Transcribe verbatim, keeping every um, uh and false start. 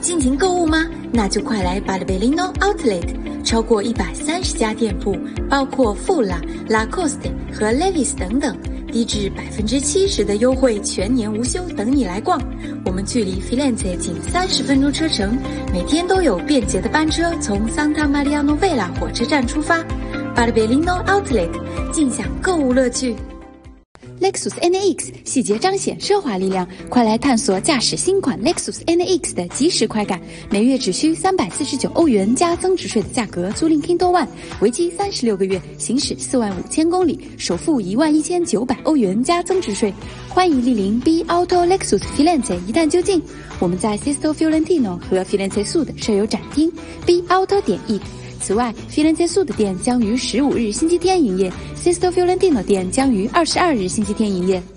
尽情购物吗？那就快来 Bartolino Outlet， 超过一百三十家店铺，包括 Fula、Lacoste 和 Levi's 等等，低至百分之七十的优惠，全年无休，等你来逛。我们距离 Firenze 仅三十分钟车程，每天都有便捷的班车从 Santa Maria Novella 火车站出发。Bartolino Outlet， 尽享购物乐趣。Lexus N A X 细节彰显奢华力量，快来探索驾驶新款 Lexus N A X 的即时快感。每月只需三百四十九欧元加增值税的价格租赁 Kindle One， 为期三十六个月，行驶四万五千公里，首付一万一千九百欧元加增值税。欢迎莅临 B Auto Lexus Firenze 一探究竟。我们在 Sesto Fiorentino 和 Firenze Sud 设有展厅 B Auto 点 E。此外 Firenze Sud 店将于十五日星期天营业， Sesto Fiorentino 店将于二十二日星期天营业。